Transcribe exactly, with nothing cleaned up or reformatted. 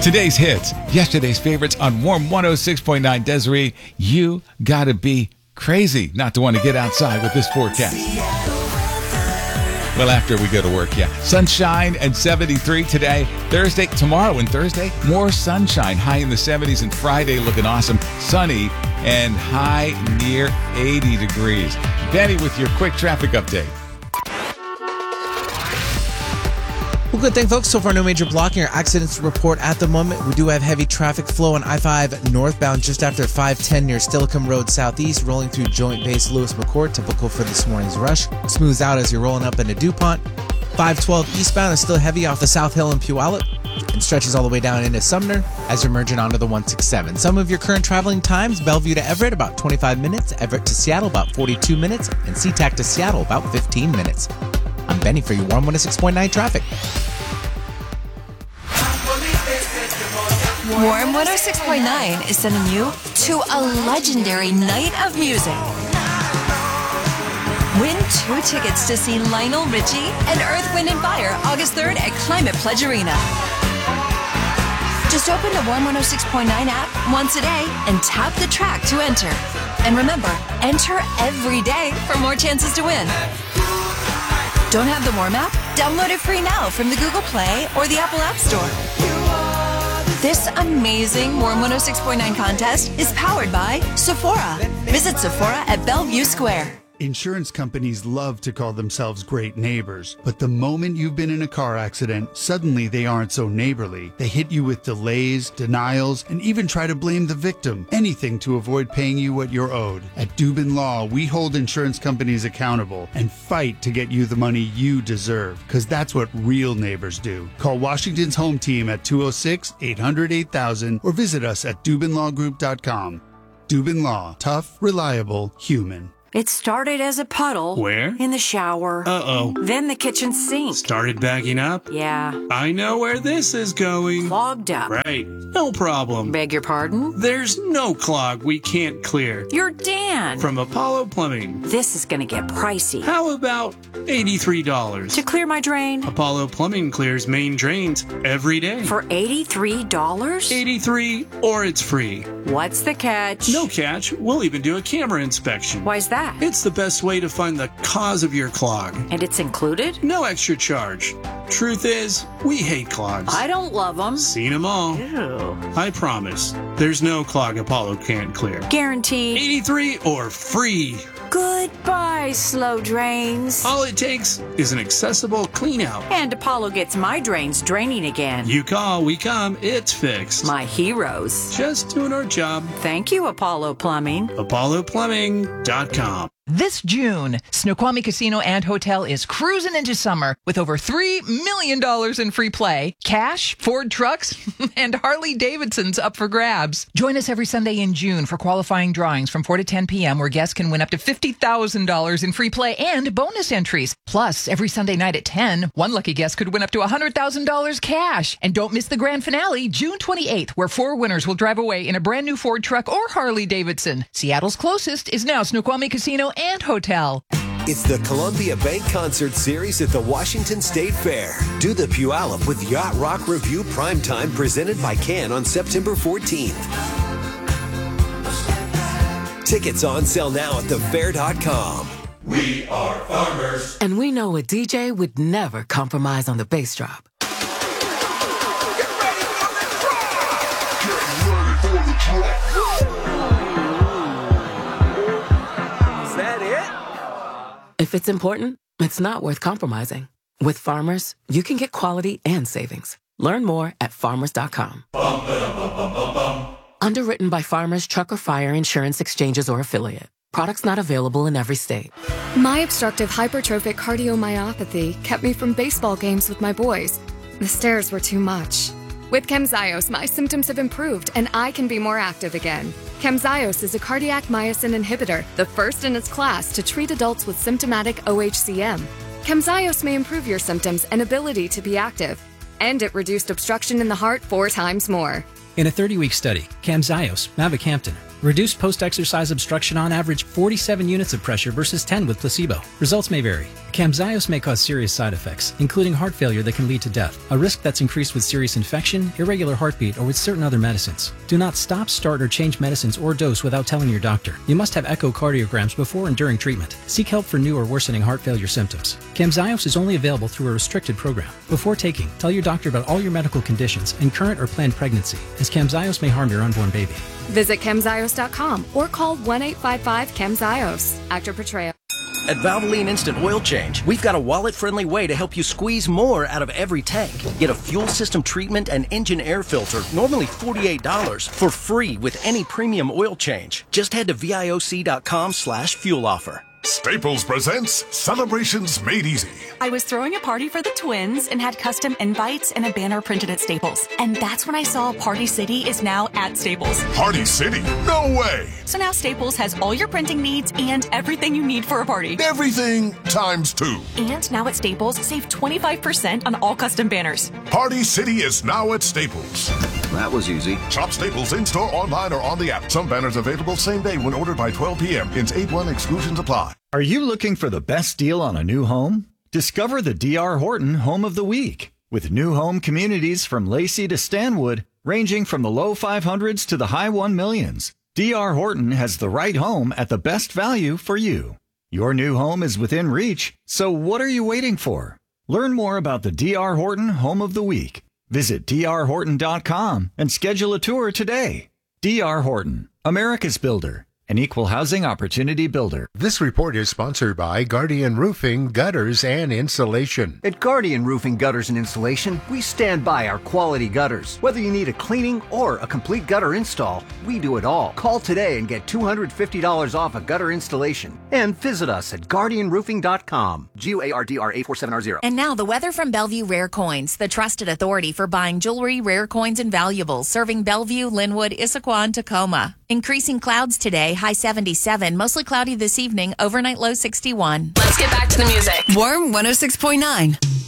Today's hits, yesterday's favorites on Warm one oh six point nine. Desiree, you gotta be crazy not to want to get outside with this forecast. Well, after we go to work, yeah. Sunshine and seventy-three today. Thursday, tomorrow and Thursday, more sunshine, high in the seventies, and Friday looking awesome, sunny and high near eighty degrees. Benny with your quick traffic update. Well, good thing, folks. So far, no major blocking or accidents to report at the moment. We do have heavy traffic flow on I five northbound just after five ten near Stillicum Road Southeast, rolling through Joint Base Lewis McCourt, typical for this morning's rush. Smooths out as you're rolling up into DuPont. five twelve eastbound is still heavy off the South Hill and Puyallup and stretches all the way down into Sumner as you're merging onto the one sixty-seven. Some of your current traveling times: Bellevue to Everett, about twenty-five minutes, Everett to Seattle, about forty-two minutes, and SeaTac to Seattle, about fifteen minutes. I'm Benny for your Warm one oh six point nine traffic. Warm one oh six point nine is sending you to a legendary night of music. Win two tickets to see Lionel Richie and Earth, Wind and Fire August third at Climate Pledge Arena. Just open the Warm one oh six point nine app once a day and tap the track to enter. And remember, enter every day for more chances to win. Don't have the Warm app? Download it free now from the Google Play or the Apple App Store. This amazing Warm one oh six point nine contest is powered by Sephora. Visit Sephora at Bellevue Square. Insurance companies love to call themselves great neighbors, but the moment you've been in a car accident, suddenly they aren't so neighborly. They hit you with delays, denials, and even try to blame the victim. Anything to avoid paying you what you're owed. At Dubin Law, we hold insurance companies accountable and fight to get you the money you deserve, because that's what real neighbors do. Call Washington's home team at two oh six, eight hundred, eight thousand or visit us at dubin law group dot com. Dubin Law. Tough, reliable, human. It started as a puddle. Where? In the shower. Uh-oh. Then the kitchen sink. Started backing up? Yeah. I know where this is going. Clogged up. Right. No problem. Beg your pardon? There's no clog we can't clear. You're Dan. From Apollo Plumbing. This is going to get pricey. How about eighty-three dollars? To clear my drain? Apollo Plumbing clears main drains every day. For eighty-three dollars? eighty-three dollars or it's free. What's the catch? No catch. We'll even do a camera inspection. Why's that? It's the best way to find the cause of your clog. And it's included? No extra charge. Truth is, we hate clogs. I don't love them. Seen them all. Ew. I promise, there's no clog Apollo can't clear. Guaranteed. eighty-three or free. Goodbye, slow drains. All it takes is an accessible clean out. And Apollo gets my drains draining again. You call, we come, it's fixed. My heroes. Just doing our job. Thank you, Apollo Plumbing. apollo plumbing dot com. This June, Snoqualmie Casino and Hotel is cruising into summer with over three million dollars in free play, cash, Ford trucks, and Harley Davidsons up for grabs. Join us every Sunday in June for qualifying drawings from four to ten p.m. where guests can win up to fifty thousand dollars in free play and bonus entries. Plus, every Sunday night at ten, one lucky guest could win up to one hundred thousand dollars cash. And don't miss the grand finale, June twenty-eighth, where four winners will drive away in a brand new Ford truck or Harley Davidson. Seattle's closest is now Snoqualmie Casino and Hotel. It's the Columbia Bank Concert Series at the Washington State Fair. Do the Puyallup with Yacht Rock Review Primetime presented by Can on September fourteenth. Tickets on sale now at the fair dot com. We are farmers. And we know a D J would never compromise on the bass drop. Get ready for the drop! Get ready for the drop! Is that it? If it's important, it's not worth compromising. With Farmers, you can get quality and savings. Learn more at farmers dot com. Bum, ba-dum, bum, bum, bum, bum. Underwritten by Farmers Truck or Fire Insurance Exchanges or Affiliate. Products not available in every state. My obstructive hypertrophic cardiomyopathy kept me from baseball games with my boys. The stairs were too much. With Camzyos, my symptoms have improved and I can be more active again. Camzyos is a cardiac myosin inhibitor, the first in its class to treat adults with symptomatic O H C M. Camzyos may improve your symptoms and ability to be active. And it reduced obstruction in the heart four times more. In a thirty-week study, Camzyos, mavacamten, Reduced post-exercise obstruction on average forty-seven units of pressure versus ten with placebo. Results may vary. Camzyos may cause serious side effects, including heart failure that can lead to death, a risk that's increased with serious infection, irregular heartbeat, or with certain other medicines. Do not stop, start, or change medicines or dose without telling your doctor. You must have echocardiograms before and during treatment. Seek help for new or worsening heart failure symptoms. Camzyos is only available through a restricted program. Before taking, tell your doctor about all your medical conditions and current or planned pregnancy, as Camzyos may harm your unborn baby. Visit Camzyos dot com or call one eight five five Camzyos. Actor portrayal. At Valvoline Instant Oil Change, we've got a wallet-friendly way to help you squeeze more out of every tank. Get a fuel system treatment and engine air filter, normally forty-eight dollars, for free with any premium oil change. Just head to V I O C dot com slash fuel offer. Staples presents Celebrations Made Easy. I was throwing a party for the twins and had custom invites and a banner printed at Staples. And that's when I saw Party City is now at Staples. Party City? No way! So now Staples has all your printing needs and everything you need for a party. Everything times two. And now at Staples, save twenty-five percent on all custom banners. Party City is now at Staples. That was easy. Shop Staples in-store, online, or on the app. Some banners available same day when ordered by twelve p.m. Hence eight one exclusions apply. Are you looking for the best deal on a new home? Discover the D R. Horton Home of the Week. With new home communities from Lacey to Stanwood, ranging from the low five hundreds to the high one millions, D R. Horton has the right home at the best value for you. Your new home is within reach, so what are you waiting for? Learn more about the D R. Horton Home of the Week. Visit D R horton dot com and schedule a tour today. D R. Horton, America's builder. An equal housing opportunity builder. This report is sponsored by Guardian Roofing, Gutters, and Insulation. At Guardian Roofing, Gutters, and Insulation, we stand by our quality gutters. Whether you need a cleaning or a complete gutter install, we do it all. Call today and get two hundred fifty dollars off a gutter installation. And visit us at guardian roofing dot com. G U A R D R eight four seven R zero. And now the weather from Bellevue Rare Coins, the trusted authority for buying jewelry, rare coins, and valuables, serving Bellevue, Linwood, Issaquah, and Tacoma. Increasing clouds today, high seventy-seven, mostly cloudy this evening, overnight low sixty-one. Let's get back to the music. Warm one oh six point nine.